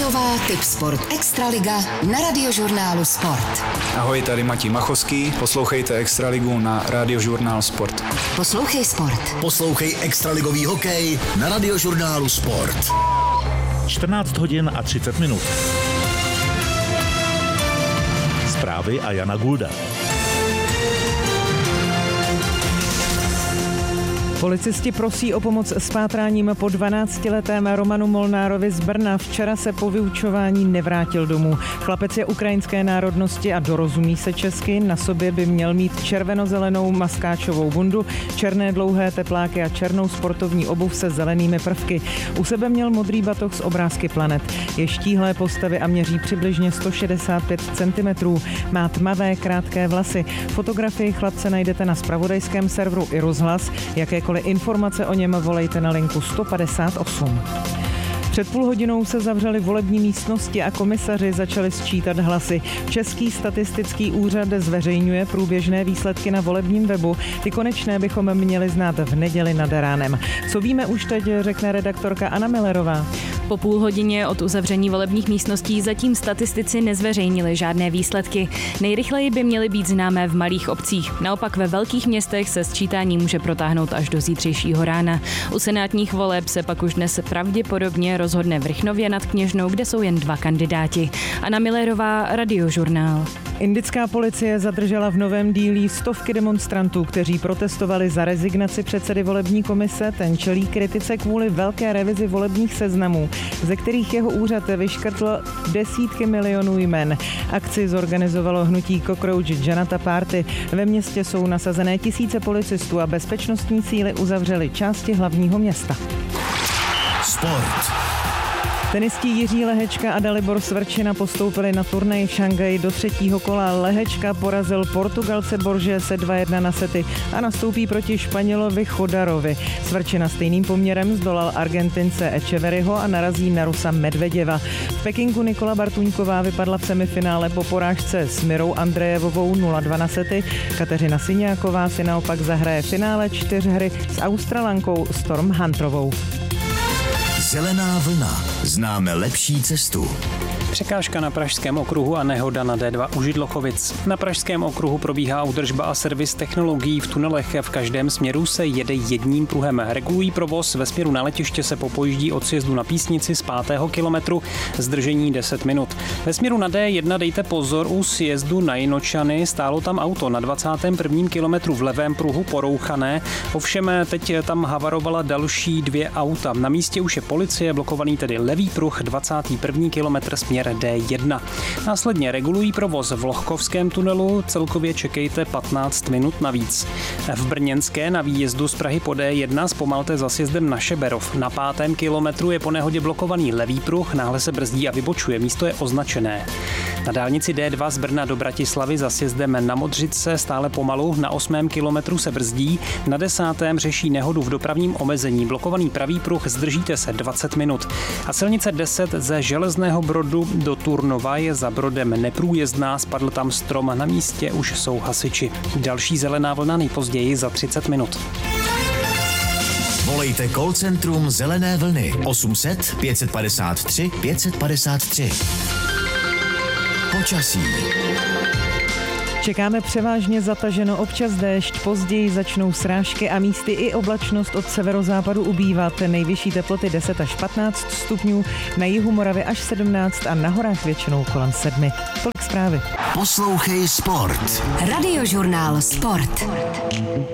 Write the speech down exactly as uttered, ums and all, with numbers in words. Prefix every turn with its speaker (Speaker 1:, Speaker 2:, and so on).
Speaker 1: Hokejová Tipsport Extraliga na Radiožurnálu Sport.
Speaker 2: Ahoj, tady Matěj Machovský, poslouchejte Extraligu na Radiožurnál Sport.
Speaker 1: Poslouchej sport.
Speaker 3: Poslouchej extraligový hokej na Radiožurnálu Sport.
Speaker 4: čtrnáct hodin a třicet minut. Zprávy a Jana Gulda.
Speaker 5: Policisti prosí o pomoc s pátráním po dvanáctiletém Romanu Molnárovi z Brna. Včera se po vyučování nevrátil domů. Chlapec je ukrajinské národnosti a dorozumí se česky. Na sobě by měl mít červenozelenou maskáčovou bundu, černé dlouhé tepláky a černou sportovní obuv se zelenými prvky. U sebe měl modrý batoh s obrázky planet. Je štíhlé postavy a měří přibližně sto šedesát pět centimetrů. Má tmavé krátké vlasy. Fotografii chlapce najdete na zpravodajském serveru i Rozhlas. Jakékoliv informace o něm volejte na linku sto padesát osm. Před půl hodinou se zavřely volební místnosti a komisaři začali sčítat hlasy. Český statistický úřad zveřejňuje průběžné výsledky na volebním webu. Ty konečné bychom měli znát v neděli nad ránem. Co víme už teď, řekne redaktorka Anna Millerová.
Speaker 6: Po půl hodině od uzavření volebních místností zatím statistici nezveřejnili žádné výsledky. Nejrychleji by měly být známé v malých obcích. Naopak ve velkých městech se sčítání může protáhnout až do zítřejšího rána. U senátních voleb se pak už dnes pravděpodobně rozhodne v Rychnově nad Kněžnou, kde jsou jen dva kandidáti. Anna Millerová, Radiožurnál.
Speaker 5: Indická policie zadržela v Novém Dílí stovky demonstrantů, kteří protestovali za rezignaci předsedy volební komise. Ten čelí kritice kvůli velké revizi volebních seznamů, ze kterých jeho úřad vyškrtl desítky milionů jmen. Akci zorganizovalo hnutí Cockroach Janata Party. Ve městě jsou nasazené tisíce policistů a bezpečnostní síly uzavřely části hlavního města.
Speaker 3: Sport.
Speaker 5: Tenisti Jiří Lehečka a Dalibor Svrčina postoupili na turnaj v Šanghaji do třetího kola. Lehečka porazil Portugalce Borgese dva jedna na sety a nastoupí proti Španělovi Chodarovi. Svrčina stejným poměrem zdolal Argentince Echeverryho a narazí na Rusa Medveděva. V Pekingu Nikola Bartuňková vypadla v semifinále po porážce s Mirou Andrejevovou nula dva na sety. Kateřina Syňáková si naopak zahraje finále čtyřhry s Australankou Storm Hunterovou.
Speaker 3: Zelená vlna. Známe lepší cestu.
Speaker 7: Překážka na Pražském okruhu a nehoda na D dva u Židlochovic. Na Pražském okruhu probíhá údržba a servis technologií v tunelech. V každém směru se jede jedním pruhem. Regulují provoz. Ve směru na letiště se popojíždí od sjezdu na Písnici z pátého kilometru. Zdržení deset minut. Ve směru na D jedna dejte pozor, u sjezdu na Jinočany stálo tam auto na dvacátém prvním kilometru v levém pruhu porouchané. Ovšem teď tam havarovala další dvě auta. Na místě už je policie, blokovaný tedy levý pruh, dvacátý první kilometr směr D jedna. Následně regulují provoz v Lohkovském tunelu, celkově čekejte patnáct minut navíc. V Brněnské na výjezdu z Prahy po D jedna zpomalte za sjezdem na Šeberov. Na pátém kilometru je po nehodě blokovaný levý pruh, náhle se brzdí a vybočuje, místo je označené. Na dálnici D dva z Brna do Bratislavy za sjezdem na Modřice stále pomalu, na osmém kilometru se brzdí, na desátém řeší nehodu v dopravním omezení, blokovaný pravý pruh, zdržíte se dvacet minut. A silnice deset ze Železného Brodu do Turnova je za Brodem neprůjezdná, spadl tam strom, na místě už jsou hasiči. Další zelená vlna nejpozději za třicet minut.
Speaker 3: Volejte call centrum Zelené vlny osm set pět padesát tři pět padesát tři. Počasí.
Speaker 5: Čekáme převážně zataženo, občas déšť, později začnou srážky a místy i oblačnost od severozápadu ubývat. Nejvyšší teploty deset až patnáct stupňů, na jihu Moravy až sedmnáct a na horách většinou kolem sedmi. Tolik zprávy.
Speaker 3: Poslouchej sport.
Speaker 1: Radiožurnál Sport.